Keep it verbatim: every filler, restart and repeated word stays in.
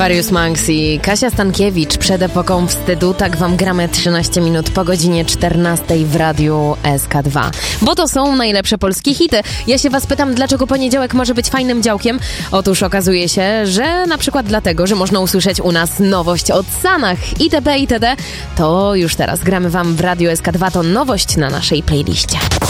Stradivarius Max i Kasia Stankiewicz przed epoką wstydu. Tak wam gramy trzynaście minut po godzinie czternastej w radiu S K dwa. Bo to są najlepsze polskie hity. Ja się was pytam, dlaczego poniedziałek może być fajnym działkiem? Otóż okazuje się, że na przykład dlatego, że można usłyszeć u nas nowość od Sanach itp. itd. To już teraz gramy wam w radiu S K dwa. To nowość na naszej playliście.